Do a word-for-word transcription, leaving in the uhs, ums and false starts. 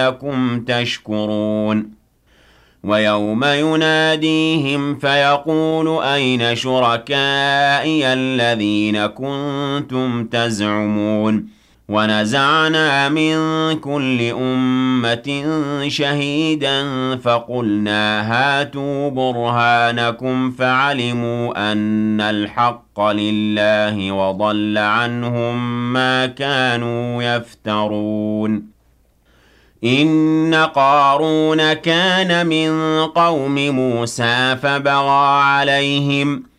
لعلكم تشكرون ويوم يناديهم فيقول أين شركائي الذين كنتم تزعمون ونزعنا من كل أمة شهيدا فقلنا هاتوا برهانكم فعلموا أن الحق لله وضل عنهم ما كانوا يفترون إن قارون كان من قوم موسى فبغى عليهم